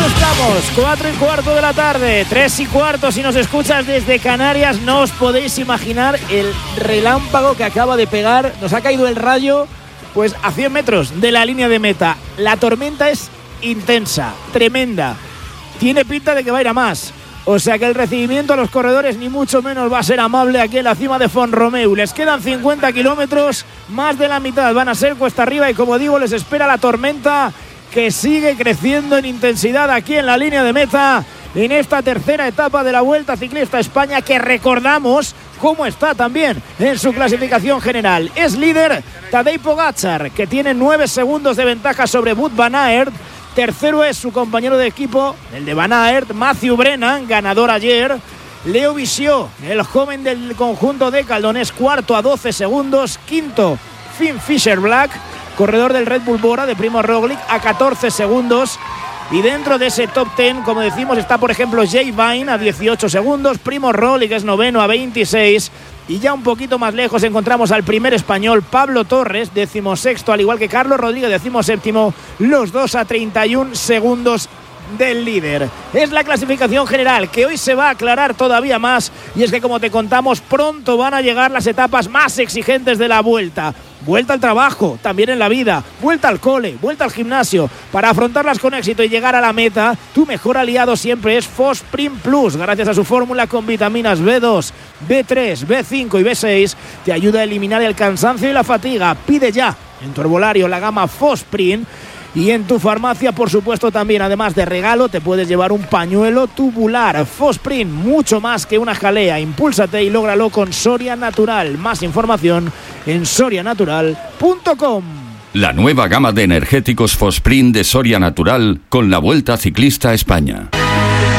Estamos, 4:15 de la tarde, 3:15 si nos escuchas desde Canarias. No os podéis imaginar el relámpago que acaba de pegar. Nos ha caído el rayo pues a 100 metros de la línea de meta. La tormenta es intensa, tremenda. Tiene pinta de que va a ir a más. O sea que el recibimiento a los corredores ni mucho menos va a ser amable aquí en la cima de Font-Romeu. Les quedan 50 kilómetros, más de la mitad van a ser cuesta arriba y como digo, les espera la tormenta que sigue creciendo en intensidad aquí en la línea de meta en esta tercera etapa de la Vuelta Ciclista a España, que recordamos cómo está también en su clasificación general. Es líder Tadej Pogačar, que tiene 9 segundos de ventaja sobre Wout van Aert. Tercero es su compañero de equipo, el de Van Aert, Matthew Brennan, ganador ayer. Leo Visieux, el joven del conjunto de Caldonés, cuarto a 12 segundos. Quinto, Finn Fisher-Black, corredor del Red Bull Bora de Primož Roglič, a 14 segundos. Y dentro de ese top 10, como decimos, está por ejemplo Jay Vine a 18 segundos, Primož Roglič es noveno a 26. Y ya un poquito más lejos encontramos al primer español, Pablo Torres, 16º, al igual que Carlos Rodríguez, 17º, los dos a 31 segundos del líder. Es la clasificación general, que hoy se va a aclarar todavía más, y es que, como te contamos, pronto van a llegar las etapas más exigentes de la Vuelta. Vuelta al trabajo, también en la vida, vuelta al cole, vuelta al gimnasio. Para afrontarlas con éxito y llegar a la meta, tu mejor aliado siempre es Fosprint Plus. Gracias a su fórmula con vitaminas B2, B3, B5 y B6, te ayuda a eliminar el cansancio y la fatiga. Pide ya en tu herbolario la gama Fosprint. Y en tu farmacia, por supuesto, también, además de regalo, te puedes llevar un pañuelo tubular. Fosprint, mucho más que una jalea. Impúlsate y lógralo con Soria Natural. Más información en sorianatural.com. La nueva gama de energéticos Fosprint de Soria Natural con la Vuelta Ciclista a España.